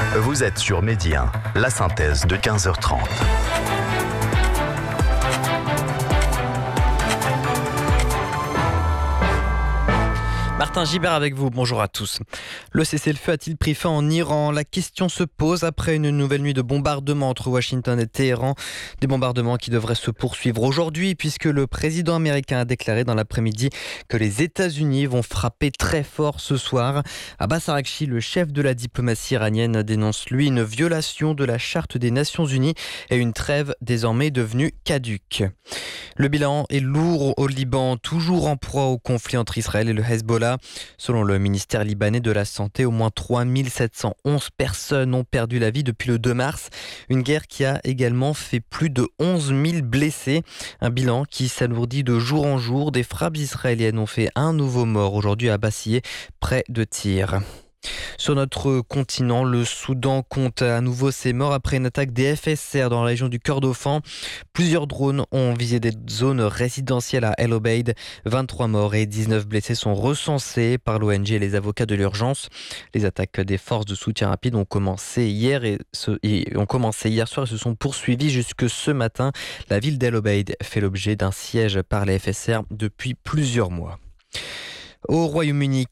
Vous êtes sur Midi 1, la synthèse de 15h30. Martin Gibert avec vous, bonjour à tous. Le cessez-le-feu a-t-il pris fin en Iran ? La question se pose après une nouvelle nuit de bombardements entre Washington et Téhéran. Des bombardements qui devraient se poursuivre aujourd'hui puisque le président américain a déclaré dans l'après-midi que les États-Unis vont frapper très fort ce soir. Abbas Araghchi, le chef de la diplomatie iranienne, dénonce lui une violation de la Charte des Nations Unies et une trêve désormais devenue caduque. Le bilan est lourd au Liban, toujours en proie au conflit entre Israël et le Hezbollah. Selon le ministère libanais de la Santé, au moins 3711 personnes ont perdu la vie depuis le 2 mars. Une guerre qui a également fait plus de 11 000 blessés. Un bilan qui s'alourdit de jour en jour. Des frappes israéliennes ont fait un nouveau mort aujourd'hui à Bassiyeh, près de Tyr. Sur notre continent, le Soudan compte à nouveau ses morts après une attaque des FSR dans la région du Kordofan. Plusieurs drones ont visé des zones résidentielles à El Obeid. 23 morts et 19 blessés sont recensés par l'ONG et les avocats de l'urgence. Les attaques des forces de soutien rapide ont commencé hier soir et se sont poursuivies jusque ce matin. La ville d'El Obeid fait l'objet d'un siège par les FSR depuis plusieurs mois. Au Royaume-Uni,